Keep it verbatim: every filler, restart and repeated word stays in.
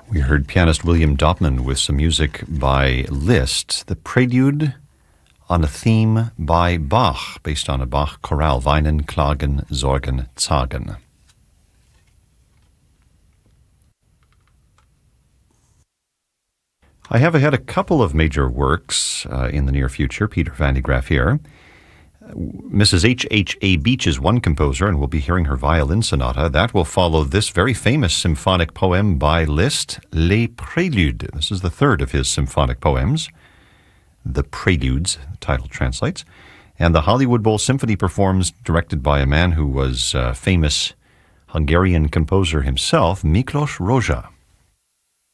We heard pianist William Dopman with some music by Liszt, the prelude on a theme by Bach, based on a Bach chorale, Weinen, Klagen, Sorgen, Zagen. I have ahead a couple of major works uh, in the near future. Peter van de Graaff here. Missus H H A. Beach is one composer, and we'll be hearing her violin sonata. That will follow this very famous symphonic poem by Liszt, Les Préludes. This is the third of his symphonic poems. The Preludes, the title translates. And the Hollywood Bowl Symphony performs, directed by a man who was a famous Hungarian composer himself, Miklos Rozsa.